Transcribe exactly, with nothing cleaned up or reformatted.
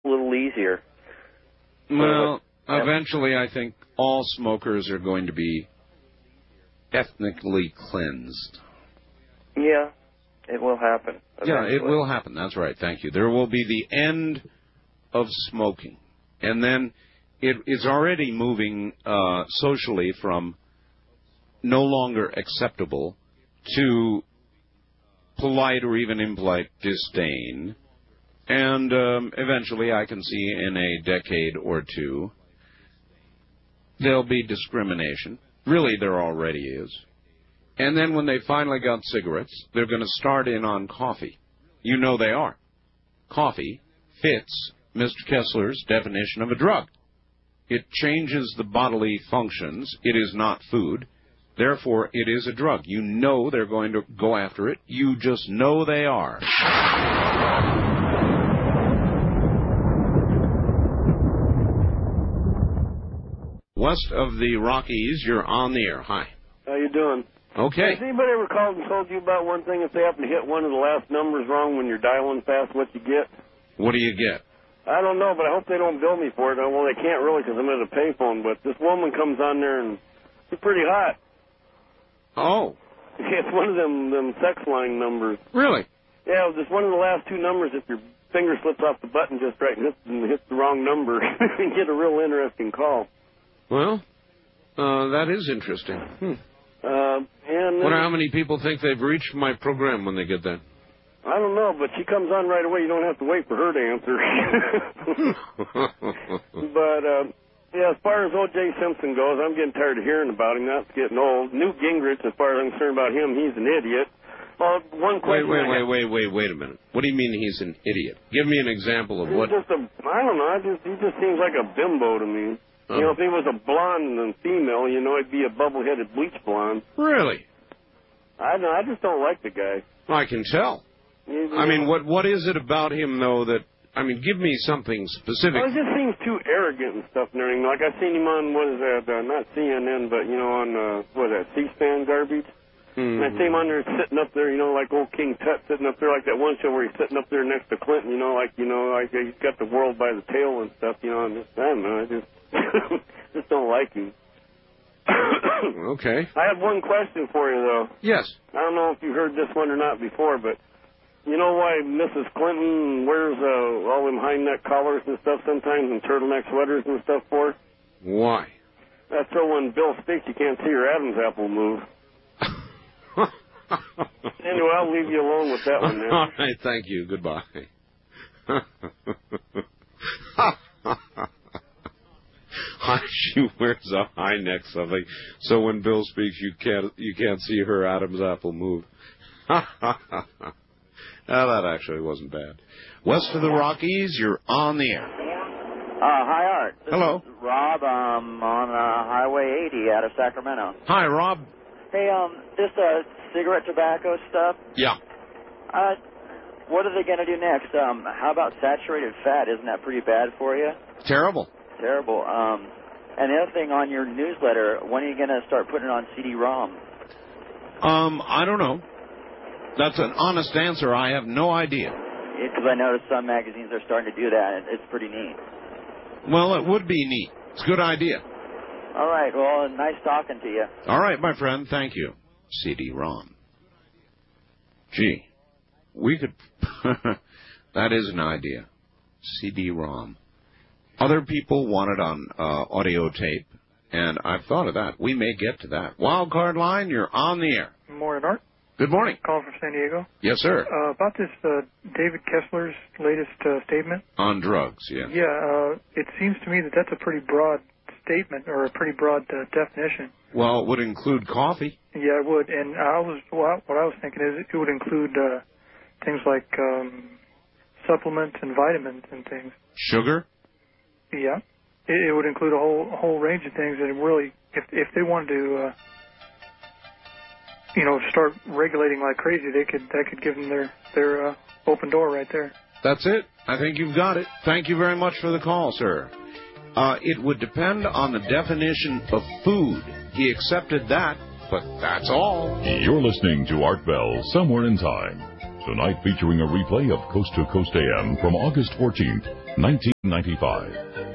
a little easier. Well, uh, eventually I think all smokers are going to be ethnically cleansed. Yeah, it will happen. Eventually. Yeah, it will happen. That's right. Thank you. There will be the end of smoking. And then it, it's already moving uh, socially from no longer acceptable to polite or even impolite disdain. And um, eventually, I can see in a decade or two, there'll be discrimination. Really, there already is. And then when they finally got cigarettes, they're going to start in on coffee. You know they are. Coffee fits Mister Kessler's definition of a drug. It changes the bodily functions. It is not food. Therefore, it is a drug. You know they're going to go after it. You just know they are. West of the Rockies, you're on the air. Hi. How you doing? Okay. Has anybody ever called and told you about one thing? If they happen to hit one of the last numbers wrong when you're dialing fast, what you get? What do you get? I don't know, but I hope they don't bill me for it. Well, they can't really because I'm at a payphone, but this woman comes on there and she's pretty hot. Oh. It's one of them them sex line numbers. Really? Yeah, just one of the last two numbers. If your finger slips off the button just right and hits, and hits the wrong number, you get a real interesting call. Well, uh, that is interesting. Hmm. Uh, and Wonder how many people think they've reached my program when they get that. I don't know, but she comes on right away. You don't have to wait for her to answer. But, uh, yeah, as far as O J Simpson goes, I'm getting tired of hearing about him. That's getting old. Newt Gingrich, as far as I'm concerned about him, he's an idiot. Well, one question. Wait, wait, wait, wait, wait, wait a minute. What do you mean he's an idiot? Give me an example of he's what. Just a, I don't know. I just, he just seems like a bimbo to me. Um, you know, if he was a blonde and female, you know, he'd be a bubble-headed bleach blonde. Really? I don't. I just don't like the guy. I can tell. You, you I mean, know, what what is it about him, though, that, I mean, give me something specific. Well, he just seems too arrogant and stuff and everything. Like, I've seen him on, what is that, uh, not C N N, but, you know, on, uh, what is that, C-SPAN garbage? Mm-hmm. And I see him on there sitting up there, you know, like old King Tut sitting up there, like that one show where he's sitting up there next to Clinton, you know, like, you know, like he's got the world by the tail and stuff, you know, and just, I don't know, I just, just don't like him. Okay. I have one question for you, though. Yes. I don't know if you heard this one or not before, but you know why Missus Clinton wears uh, all them high neck collars and stuff sometimes and turtleneck sweaters and stuff for? Why? That's so when Bill speaks, you can't see your Adam's apple move. Anyway, I'll leave you alone with that one now. All right, thank you. Goodbye. She wears a high neck something, so when Bill speaks, you can't you can't see her Adam's apple move. Now, that actually wasn't bad. West of the Rockies, you're on the air. Uh, hi, Art. This Hello. is Rob um, on uh, Highway eighty out of Sacramento. Hi, Rob. Hey, um, this uh, cigarette tobacco stuff. Yeah. Uh, what are they going to do next? Um, how about saturated fat? Isn't that pretty bad for you? Terrible. Terrible. Um, and the other thing on your newsletter, when are you going to start putting it on C D ROM? Um, I don't know. That's an honest answer. I have no idea. Because I noticed some magazines are starting to do that, and it's pretty neat. Well, it would be neat. It's a good idea. All right. Well, nice talking to you. All right, my friend. Thank you. C D ROM. Gee, we could... That is an idea. C D ROM. Other people want it on uh, audio tape, and I've thought of that. We may get to that. Wildcard line, you're on the air. Good morning, Art. Good morning. Calling from San Diego. Yes, sir. Uh, about this uh, David Kessler's latest uh, statement. On drugs, yeah. Yeah, uh, it seems to me that that's a pretty broad statement or a pretty broad uh, definition. Well, it would include coffee. Yeah, it would. And I was well, what I was thinking is it would include uh, things like um, supplements and vitamins and things. Sugar? Yeah. It, it would include a whole a whole range of things. And really, if if they wanted to... Uh, you know, start regulating like crazy, they could that could give them their their uh, open door right there. That's it. I think you've got it. Thank you very much for the call, sir. Uh, it would depend on the definition of food. He accepted that, but that's all. You're listening to Art Bell, Somewhere in Time. Tonight featuring a replay of Coast to Coast A M from August fourteenth. nineteen ninety-five.